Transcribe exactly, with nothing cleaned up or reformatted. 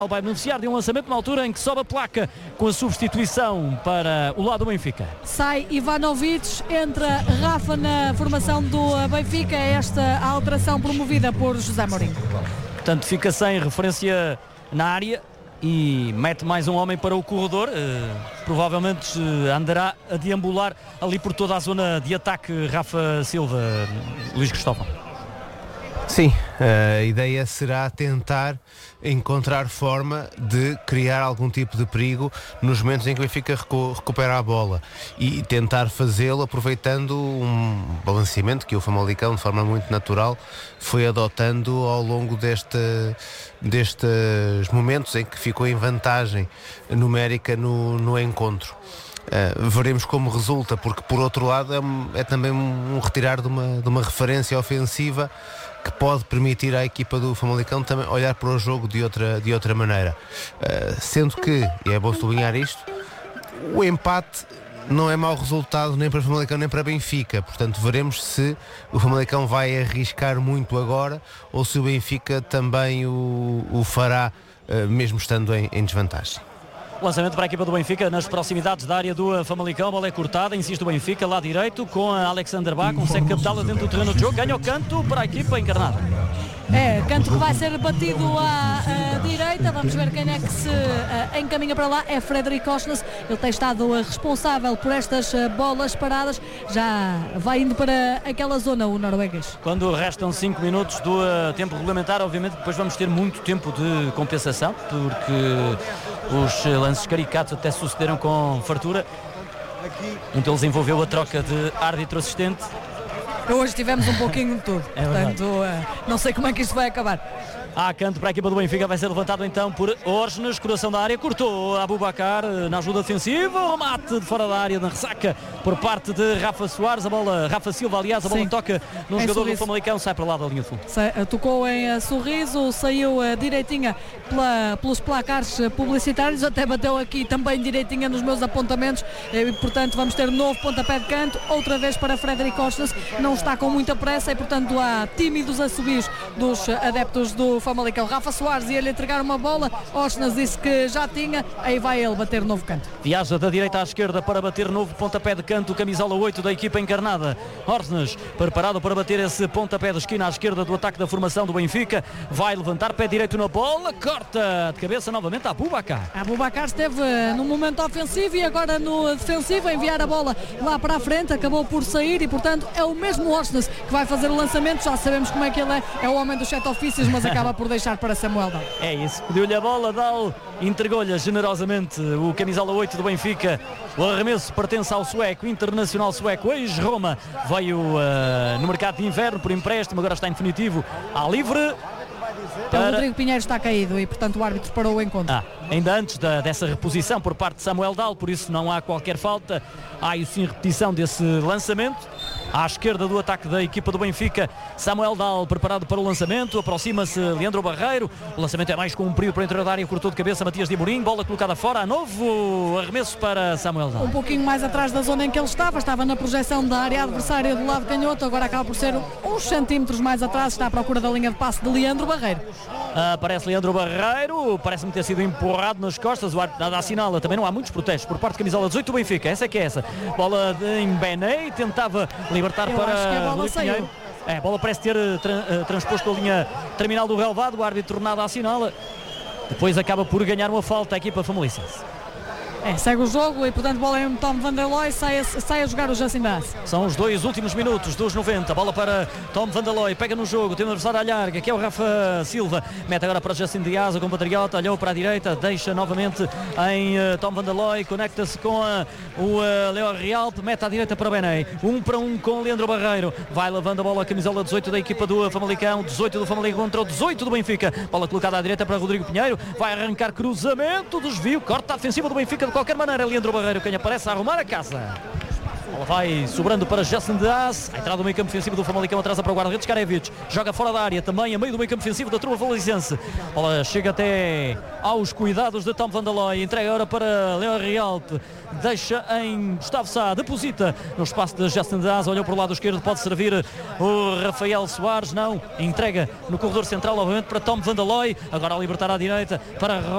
Vai beneficiar de um lançamento na altura em que sobe a placa com a substituição para o lado do Benfica. Sai Ivanovic, entra Rafa na formação do Benfica, esta a alteração promovida por José Mourinho. Portanto, fica sem referência na área e mete mais um homem para o corredor. Uh, provavelmente uh, andará a deambular ali por toda a zona de ataque Rafa Silva, Luís Cristóvão. Sim, a ideia será tentar encontrar forma de criar algum tipo de perigo nos momentos em que o Benfica recu- recupera a bola e tentar fazê-lo aproveitando um balanceamento que o Famalicão, de forma muito natural, foi adotando ao longo deste, destes momentos em que ficou em vantagem numérica no, no encontro. Uh, veremos como resulta, porque por outro lado é, é também um, um retirar de uma, de uma referência ofensiva que pode permitir à equipa do Famalicão também olhar para o jogo de outra, de outra maneira. Uh, sendo que, e é bom sublinhar isto, o empate não é mau resultado nem para o Famalicão nem para Benfica. Portanto, veremos se o Famalicão vai arriscar muito agora ou se o Benfica também o, o fará, uh, mesmo estando em, em desvantagem. Lançamento para a equipa do Benfica nas proximidades da área do Famalicão. A bola é cortada, insiste o Benfica, lá direito, com a Alexander Bá, consegue captá-la dentro do terreno de jogo, ganha o canto para a equipa encarnada. É, canto que vai ser batido à, à direita, vamos ver quem é que se uh, encaminha para lá, é Frederic Osnes, ele tem estado uh, responsável por estas uh, bolas paradas, já vai indo para aquela zona o norueguês. Quando restam cinco minutos do uh, tempo regulamentar, obviamente depois vamos ter muito tempo de compensação, porque os uh, lances caricatos até sucederam com fartura. Um deles envolveu a troca de árbitro assistente. Hoje tivemos um pouquinho de tudo, é portanto uh, não sei como é que isto vai acabar. Há canto para a equipa do Benfica, vai ser levantado então por Osnes, coração da área, cortou Aboubakar na ajuda defensiva, o remate de fora da área, na ressaca por parte de Rafa Soares, a bola, Rafa Silva aliás, a bola Sim. toca no Em jogador Sorriso. do Famalicão, sai para lá da linha de fundo. Se, uh, tocou em uh, Sorriso, saiu uh, direitinha pela, pelos placares uh, publicitários, até bateu aqui também direitinha nos meus apontamentos e portanto vamos ter um novo pontapé de canto, outra vez para Frederic Osnes, não está com muita pressa e portanto há tímidos assobios dos uh, adeptos do Famalicão. Rafa Soares ia-lhe entregar uma bola, Osnes disse que já tinha, aí vai ele bater novo canto. Viaja da direita à esquerda para bater novo pontapé de canto, camisola oito da equipa encarnada. Osnes preparado para bater esse pontapé de esquina à esquerda do ataque da formação do Benfica, vai levantar pé direito na bola, corta de cabeça novamente a Aboubakar. Aboubakar esteve no momento ofensivo e agora no defensivo, a enviar a bola lá para a frente, acabou por sair e portanto é o mesmo Osnes que vai fazer o lançamento, já sabemos como é que ele é, é o homem dos sete ofícios, mas acaba por deixar para Samuel Dal. É isso, pediu-lhe a bola, Dal entregou-lhe generosamente o camisola oito do Benfica. O arremesso pertence ao sueco, internacional sueco, ex-Roma, veio uh, no mercado de inverno por empréstimo, agora está em definitivo à livre. Para... O Rodrigo Pinheiro está caído e portanto o árbitro parou o encontro. Ah, ainda antes da, dessa reposição por parte de Samuel Dal, por isso não há qualquer falta, há sim repetição desse lançamento. À esquerda do ataque da equipa do Benfica, Samuel Dal preparado para o lançamento, aproxima-se Leandro Barreiro, o lançamento é mais comprido para a entrada da área, cortou de cabeça Matias de Amorim, bola colocada fora, a novo arremesso para Samuel Dal. Um pouquinho mais atrás da zona em que ele estava, estava na projeção da área adversária do lado canhoto, agora acaba por ser uns centímetros mais atrás, está à procura da linha de passe de Leandro Barreiro. Aparece Leandro Barreiro, parece-me ter sido empurrado nas costas, o árbitro assinala, também não há muitos protestos por parte de camisola dezoito do Benfica, essa é que é essa, bola de Mbenei, tentava libertar Eu para acho que a bola saiu. É, a bola parece ter tra transposto a linha terminal do relvado, o árbitro nada assinala, depois acaba por ganhar uma falta a equipa famalicense. É, segue o jogo e portanto bola em Tom Van der Looy, sai, sai a jogar o Jacin Das. São os dois últimos minutos dos noventa, bola para Tom Van der Looy, pega no jogo, tem um adversário à larga, que é o Rafa Silva, mete agora para Jacin Dias, o compatriota, olhou para a direita, deixa novamente em uh, Tom Van der Looy, conecta-se com uh, o uh, Leo Rialp, mete à direita para Benei, um para um com Leandro Barreiro, vai lavando a bola a camisola dezoito da equipa do Famalicão, dezoito do Famalicão contra o dezoito do Benfica, bola colocada à direita para Rodrigo Pinheiro, vai arrancar cruzamento, desvio, corta a defensiva do Benfica de qualquer maneira, Leandro Barreiro, quem aparece a arrumar a casa. Ela vai sobrando para Jessen de Haas. A entrada do meio campo defensivo do Famalicão atrasa para o guarda-redes Karevich. Joga fora da área também a meio do meio campo defensivo da turma valenciense. Ela chega até aos cuidados de Tom Van der Looy. Entrega agora para Leon Rialp. Deixa em Gustavo Sá. Deposita no espaço de Jessen de Haas. Olhou para o lado esquerdo. Pode servir o Rafael Soares. Não. Entrega no corredor central novamente para Tom Van der Looy. Agora a libertar à direita para